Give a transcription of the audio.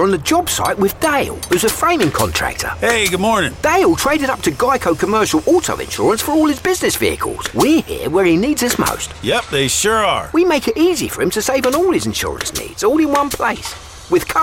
on the job site with Dale, who's a framing contractor. Hey, good morning. Dale traded up to Geico Commercial Auto Insurance for all his business vehicles. We're here where he needs us most. Yep, they sure are. We make it easy for him to save on all his insurance needs, all in one place. With